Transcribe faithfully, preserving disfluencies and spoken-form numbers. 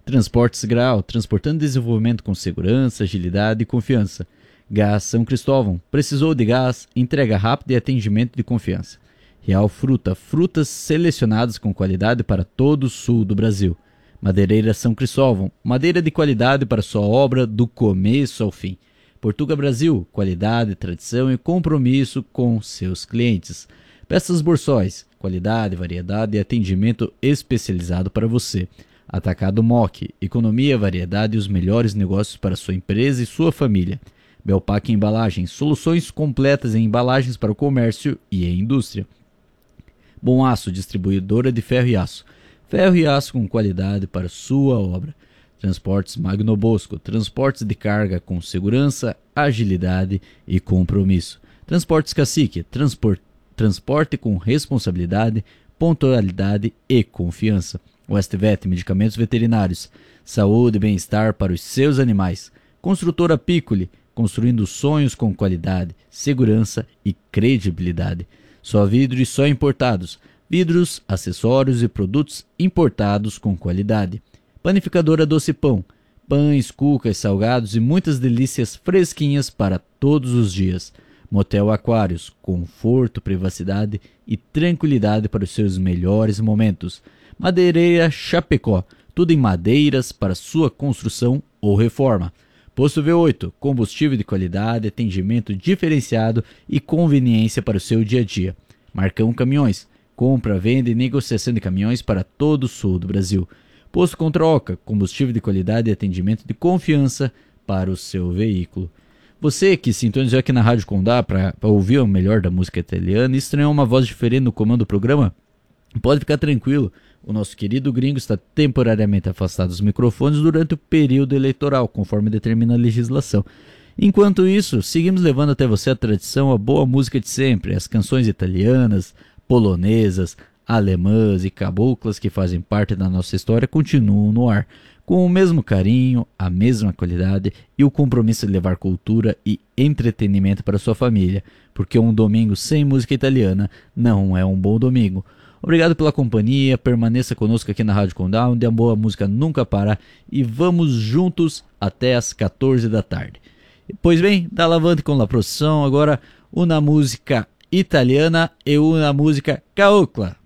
Transportes Graal, transportando desenvolvimento com segurança, agilidade e confiança. Gás São Cristóvão, precisou de gás, entrega rápida e atendimento de confiança. Real Fruta, frutas selecionadas com qualidade para todo o sul do Brasil. Madeireira São Cristóvão, madeira de qualidade para sua obra do começo ao fim. Portuga Brasil, qualidade, tradição e compromisso com seus clientes. Peças Borsóis, qualidade, variedade e atendimento especializado para você. Atacado Moc, economia, variedade e os melhores negócios para sua empresa e sua família. Belpac Embalagens, soluções completas em embalagens para o comércio e a indústria. Bom Aço, distribuidora de ferro e aço. Ferro e aço com qualidade para sua obra. Transportes Magno Bosco, transportes de carga com segurança, agilidade e compromisso. Transportes Cacique, transpor, transporte com responsabilidade, pontualidade e confiança. Westvet, medicamentos veterinários, saúde e bem-estar para os seus animais. Construtora Piccoli, construindo sonhos com qualidade, segurança e credibilidade. Só vidro e só importados. Vidros, acessórios e produtos importados com qualidade. Panificadora Doce Pão, pães, cucas, salgados e muitas delícias fresquinhas para todos os dias. Motel Aquários, conforto, privacidade e tranquilidade para os seus melhores momentos. Madeireira Chapecó, tudo em madeiras para sua construção ou reforma. Posto V oito, combustível de qualidade, atendimento diferenciado e conveniência para o seu dia a dia. Marcão Caminhões, compra, venda e negociação de caminhões para todo o sul do Brasil. Posto Controca, combustível de qualidade e atendimento de confiança para o seu veículo. Você que sintonizou aqui na Rádio Condá para ouvir o melhor da música italiana e estranhou uma voz diferente no comando do programa, pode ficar tranquilo. O nosso querido gringo está temporariamente afastado dos microfones durante o período eleitoral, conforme determina a legislação. Enquanto isso, seguimos levando até você a tradição, a boa música de sempre, as canções italianas, polonesas, alemãs e caboclas que fazem parte da nossa história continuam no ar, com o mesmo carinho, a mesma qualidade e o compromisso de levar cultura e entretenimento para sua família, porque um domingo sem música italiana não é um bom domingo. Obrigado pela companhia, permaneça conosco aqui na Rádio Condá, onde a boa música nunca para, e vamos juntos até as quatorze da tarde. Pois bem, da Lavante com la Procissão, agora uma música italiana e uma música cabocla.